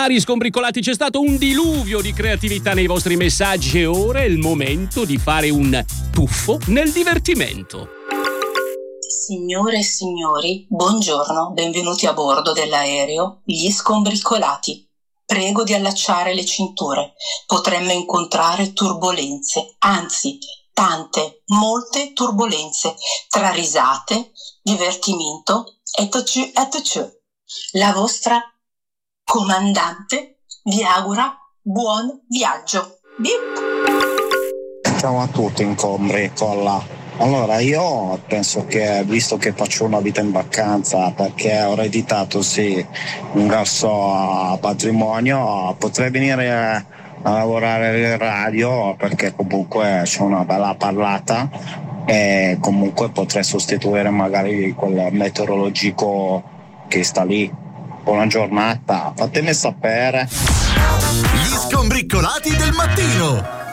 cari skombricolati, c'è stato un diluvio di creatività nei vostri messaggi e ora è il momento di fare un tuffo nel divertimento. Signore e signori, buongiorno, benvenuti a bordo dell'aereo Gli Skombricolati. Prego di allacciare le cinture. Potremmo incontrare turbolenze, anzi, tante, molte turbolenze, tra risate, divertimento e etc. La vostra comandante vi augura buon viaggio. Bip. Ciao a tutti in combricola. Allora io penso che, visto che faccio una vita in vacanza perché ho ereditato un grosso patrimonio, potrei venire a lavorare in radio perché comunque c'è una bella parlata e comunque potrei sostituire magari quel meteorologico che sta lì. Buona giornata, fatemi sapere. Gli skombricolati del mattino.